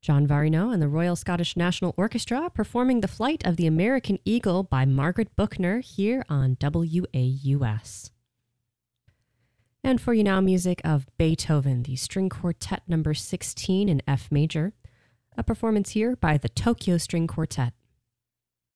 John Varino and the Royal Scottish National Orchestra performing The Flight of the American Eagle by Margaret Buchner here on WAUS. And for you now, music of Beethoven, the String Quartet number 16 in F major, a performance here by the Tokyo String Quartet.